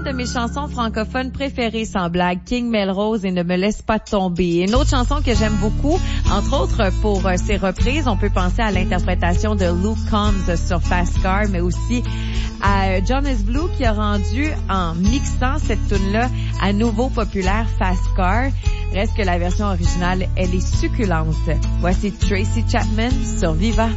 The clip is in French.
de mes chansons francophones préférées, sans blague, King Melrose et Ne me laisse pas tomber. Une autre chanson que j'aime beaucoup, entre autres pour ses reprises, on peut penser à l'interprétation de Luke Combs sur Fast Car, mais aussi à Jonas Blue qui a rendu, en mixant cette tune-là, à nouveau populaire Fast Car. Reste que la version originale, elle est succulente. Voici Tracy Chapman sur Viva.